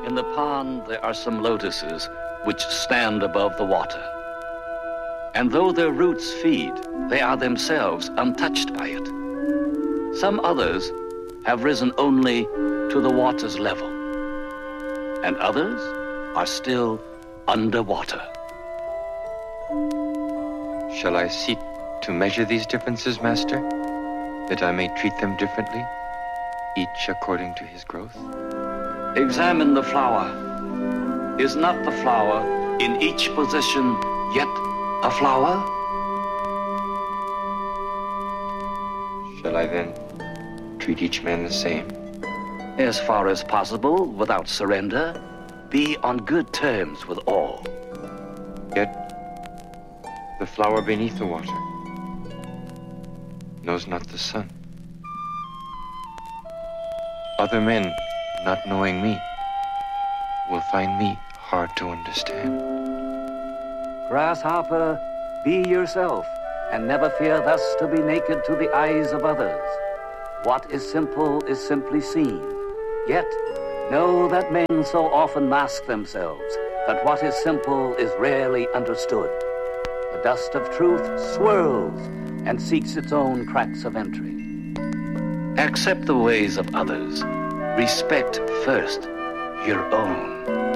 In the pond, there are some lotuses which stand above the water. And though their roots feed, they are themselves untouched by it. Some others have risen only to the water's level, and others are still underwater. Shall I seek to measure these differences, Master, that I may treat them differently, each according to his growth? Examine the flower. Is not the flower in each position yet a flower? Shall I then treat each man the same? As far as possible, without surrender, be on good terms with all. Yet, the flower beneath the water knows not the sun. Other men, not knowing me, will find me hard to understand. Grasshopper, be yourself, and never fear thus to be naked to the eyes of others. What is simple is simply seen. Yet, know that men so often mask themselves that what is simple is rarely understood. The dust of truth swirls and seeks its own cracks of entry. Accept the ways of others. Respect first your own.